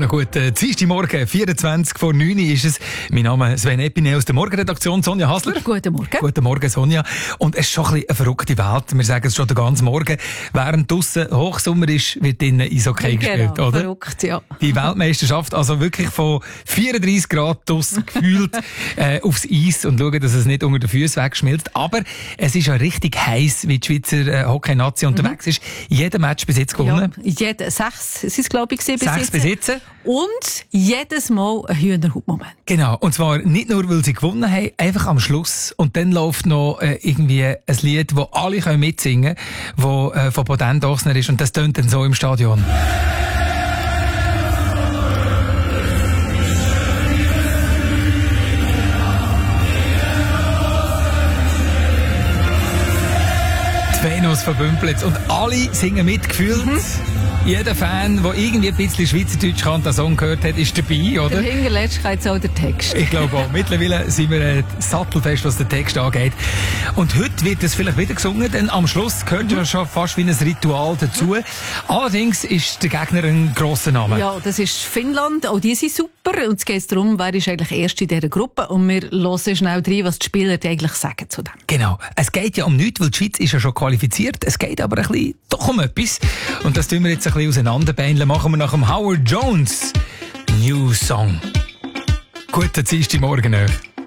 guten Dienstagmorgen, 24 vor 9 Uhr ist es. Mein Name ist Sven Epine aus der Morgenredaktion, Sonja Hasler. Guten Morgen. Guten Morgen, Sonja. Und es ist schon ein bisschen eine verrückte Welt. Wir sagen es schon den ganzen Morgen. Während draussen Hochsommer ist, wird drinnen Eishockey gespielt, oder? Verrückt, ja. Die Weltmeisterschaft, also wirklich von 34 Grad draussen gefühlt aufs Eis und schauen, dass es nicht unter den Füßen wegschmilzt. Aber es ist ja richtig heiß, wie die Schweizer Hockey-Nazi unterwegs ist. Jeder Match bis jetzt gewonnen. Ja, 6 sind es, glaube ich, bis 6 bis jetzt. Und jedes Mal ein Hühnerhautmoment. Genau. Und zwar nicht nur, weil sie gewonnen haben, einfach am Schluss. Und dann läuft noch irgendwie ein Lied, das alle mitsingen können, das von Boden Dochsner ist. Und das tönt dann so im Stadion. Die Venus von Bümplitz. Und alle singen mitgefühlt. Jeder Fan, der irgendwie ein bisschen Schweizerdeutsch kann, den Song gehört hat, ist dabei, oder? Der Hinterletzt kann jetzt auch der Text. Ich glaube auch. Mittlerweile sind wir sattelfest, was den Text angeht. Und heute wird es vielleicht wieder gesungen, denn am Schluss gehört ja schon fast wie ein Ritual dazu. Allerdings ist der Gegner ein grosser Name. Ja, das ist Finnland. Auch die sind super. Und es geht darum, wer ist eigentlich erst in dieser Gruppe. Und wir hören schnell rein, was die Spieler eigentlich sagen zu dem. Genau. Es geht ja um nichts, weil die Schweiz ist ja schon qualifiziert. Es geht aber ein bisschen doch um etwas. Und das tun wir jetzt ein bisschen auseinanderbeindeln. Machen wir nach dem Howard Jones New Song. Guten Dienstagmorgen euch.